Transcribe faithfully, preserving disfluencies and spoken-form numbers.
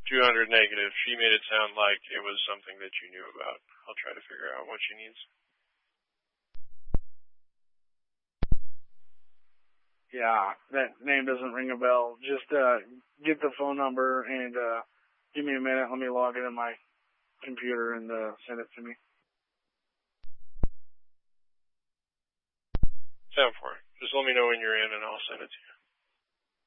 two hundred negative. She made it sound like it was something that you knew about. I'll try to figure out what she needs. Yeah, that name doesn't ring a bell. Just uh, get the phone number and uh, give me a minute. Let me log it in my computer and uh, send it to me. Sound for it. Just let me know when you're in and I'll send it to you.